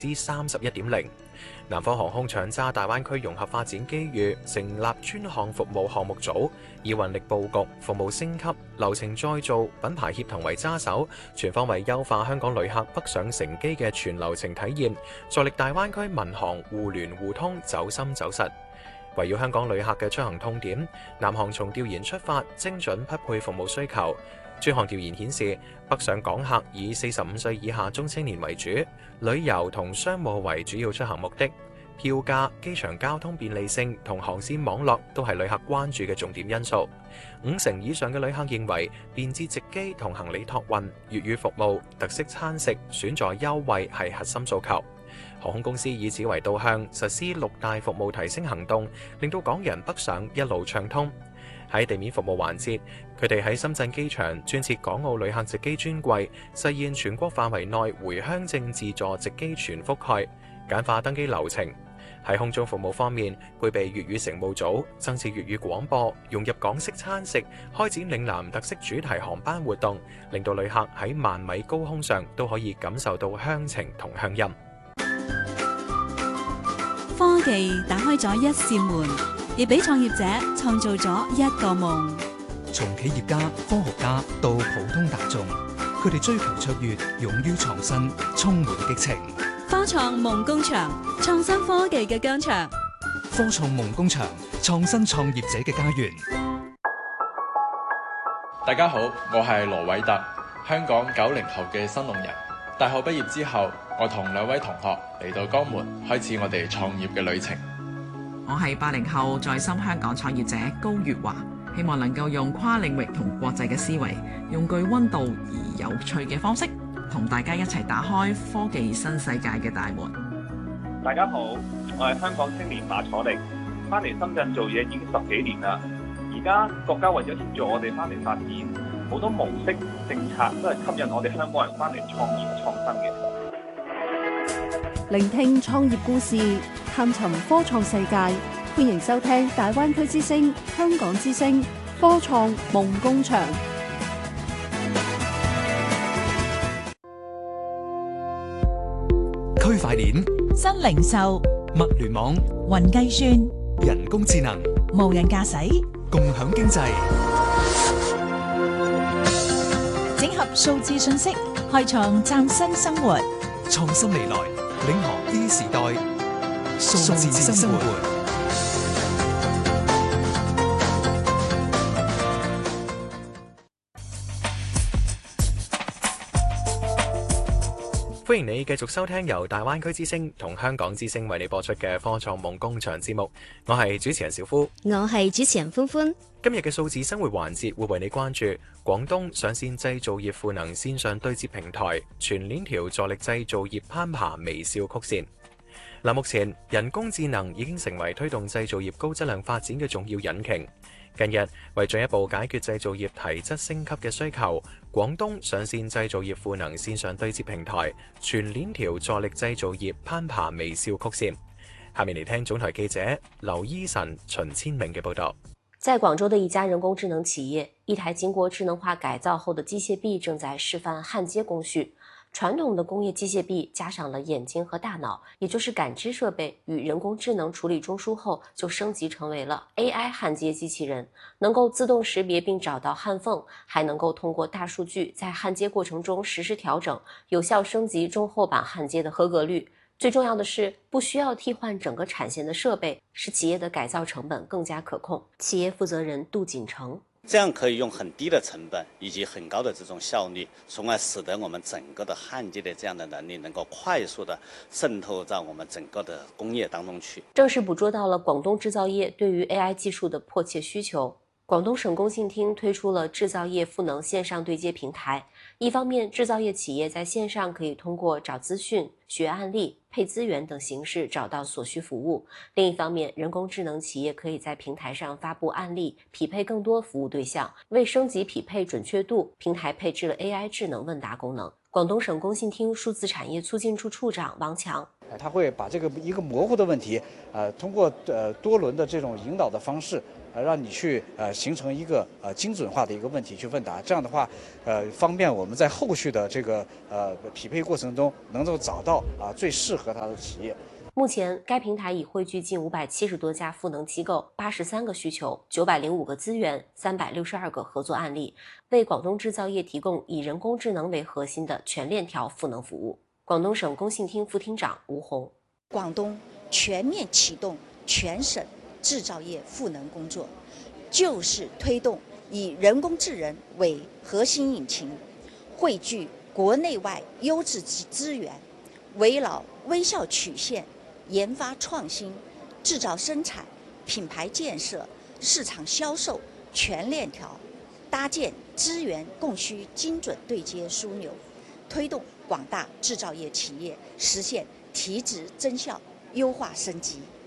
31.0%。南方航空搶揸大灣區融合發展機遇，成立專項服務項目組，以運力佈局、服務升級、流程再造、品牌協同為揸手，全方位優化香港旅客北上乘機嘅全流程體驗，助力大灣區民航互聯互通走深走實。圍繞香港旅客嘅出行痛點，南航從調研出發，精準匹配服務需求。專項調研顯示，北上港客以45歲以下中青年為主，旅遊同商務為主要出行目的。票價、機場交通便利性同航線網絡都係旅客關注嘅重點因素。50%以上嘅旅客認為，便捷直機同行李託運、粵語服務、特色餐食、選座優惠係核心訴求。航空公司以此為導向，實施6大服務提升行動，令到港人北上一路暢通。喺地面服務環節，佢哋喺深圳機場專設港澳旅客直機專櫃，實現全國範圍內回鄉證自助直機全覆蓋，簡化登機流程。喺空中服務方面，具備粵語乘務組，增設粵語廣播，融入港式餐食，開展嶺南特色主題航班活動，令到旅客喺萬米高空上都可以感受到鄉情同鄉音。 科技打開咗一扇門，亦俾創業者創造咗一個夢。 從企業家、科學家到普通大眾，佢哋追求卓越，勇於創新，充滿激情。 科創夢工場，創新科技嘅疆場。 科創夢工場，創新創業者嘅家園。 大家好，我係羅偉特，香港90後嘅新龍人。大學畢業之後，我同2位同學嚟到江門，開始我哋創業嘅旅程。 我係80後在深香港創業者高月華，希望能夠用跨領域同國際嘅思維，用具溫度而有趣嘅方式，同大家一齊打開科技新世界嘅大門。 大家好，我係香港青年馬楚力，翻嚟深圳做嘢已經10幾年啦。而家國家為咗協助我哋翻嚟發展，好多模式政策都係吸引我哋香港人翻嚟創業創新嘅。 聆聽創業故事，探尋科創世界，歡迎收聽大灣區之聲、香港之聲科創夢工場。 區塊鏈、 新零售、 物聯網、 雲計算、 人工智能、 無人駕駛、 共享經濟， 整合數字信息，開創嶄新生活。 創新未來，領航 E 時代，數字生活。 歡迎你繼續收聽由大灣區之聲同香港之聲為你播出嘅科創夢工場節目，我係主持人小夫， 我係主持人歡歡。 今日嘅數字生活環節會為你關注廣東上線製造業賦能線上對接平台，全鏈條助力製造業攀爬微笑曲線。目前人工智能已經成為推動製造業高質量發展嘅重要引擎。近日，為進一步解決製造業提質升級嘅需求，廣東上線製造業賦能線上對接平台，全鏈條助力製造業攀爬微笑曲線。下面嚟聽總台記者劉依晨、秦千明嘅報道。 在廣州的一家人工智能企業，一台經過智能化改造後的機械臂正在示範焊接工序。傳統的工業機械臂加上了眼睛和大腦，也就是感知設備與人工智能處理中樞後，就升級成為了 AI 焊接機器人，能夠自動識別並找到焊縫，還能夠通過大數據在焊接過程中實時調整，有效升級中厚板焊接的合格率。最重要的是，不需要替換整個產線的設備，使企業的改造成本更加可控。企業負責人杜錦成。 這樣可以用很低的成本以及很高的這種效率，從而使得我們整個的焊接的這樣的能力能夠快速的滲透到我們整個的工業當中去。 正是捕捉到了廣東製造業對於 AI 技術的迫切需求。廣東省工信廳推出了製造業賦能線上對接平台，一方面製造業企業在線上可以通過找資訊、學案例、配資源等形式找到所需服務，另一方面人工智能企業可以在平台上發布案例，匹配更多服務對象。為升級匹配準確度，平台配置了 AI 智能問答功能。廣東省工信廳數字產業促進處處長王強。 他会把这个一个模糊的问题，通过多轮的这种引导的方式，让你去形成一个精准化的一个问题去问答。这样的话，方便我们在后续的这个匹配过程中能够找到最适合他的企业。 目前，该平台已汇聚近570多家赋能机构、83个需求、905个资源、362个合作案例，为广东制造业提供以人工智能为核心的全链条赋能服务。广东省工信厅副厅长吴红： 广东全面启动全省制造业赋能工作，就是推动以人工智能为核心引擎，汇聚国内外优质资源，围绕微笑曲线、研发创新、制造生产、品牌建设、市场销售全链条，搭建资源供需精准对接枢纽，推动广大制造业企业实现提质增效、优化升级。